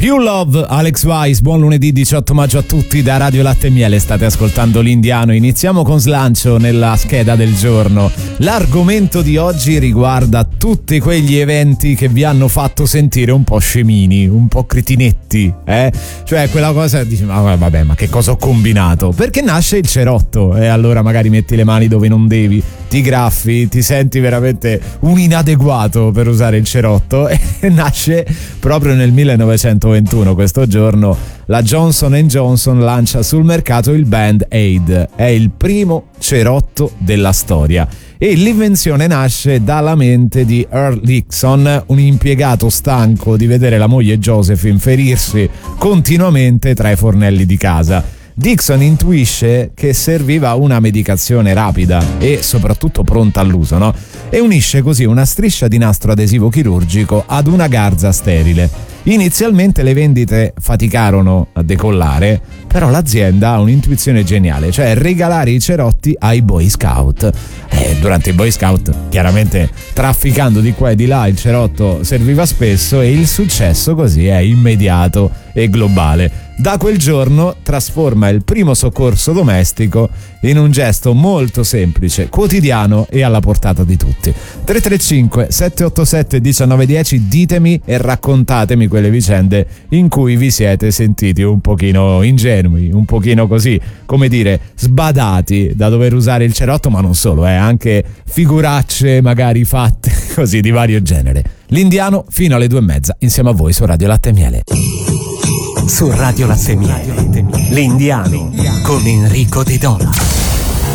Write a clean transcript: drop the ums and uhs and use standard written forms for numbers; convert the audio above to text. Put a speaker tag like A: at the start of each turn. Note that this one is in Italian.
A: Più Love, Alex Wise, buon lunedì 18 maggio a tutti da Radio Latte e Miele, state ascoltando l'Indiano. Iniziamo con slancio nella scheda del giorno. L'argomento di oggi riguarda tutti quegli eventi che vi hanno fatto sentire un po' scemini, un po' cretinetti, Cioè quella cosa, dici, ma vabbè, ma che cosa ho combinato? Perché nasce il cerotto e allora magari metti le mani dove non devi, ti graffi, ti senti veramente un inadeguato per usare il cerotto e nasce proprio nel 1921, questo giorno, la Johnson & Johnson lancia sul mercato il Band-Aid. È il primo cerotto della storia e l'invenzione nasce dalla mente di Earl Dixon, un impiegato stanco di vedere la moglie Josephine ferirsi continuamente tra i fornelli di casa. Dixon intuisce che serviva una medicazione rapida e soprattutto pronta all'uso, no? E unisce così una striscia di nastro adesivo chirurgico ad una garza sterile. Inizialmente le vendite faticarono a decollare, però l'azienda ha un'intuizione geniale, cioè regalare i cerotti ai Boy Scout. Durante i Boy Scout, chiaramente trafficando di qua e di là, il cerotto serviva spesso e il successo così è immediato e globale. Da quel giorno trasforma il primo soccorso domestico in un gesto molto semplice, quotidiano e alla portata di tutti. 335 787 1910, ditemi e raccontatemi quelle vicende in cui vi siete sentiti un pochino ingenui, un pochino così, come dire, sbadati da dover usare il cerotto, ma non solo, anche figuracce magari fatte così di vario genere. L'Indiano fino alle 2:30 insieme a voi su Radio Latte e Miele.
B: Su Radio Latte e Miele, l'Indiano con Enrico De Dona.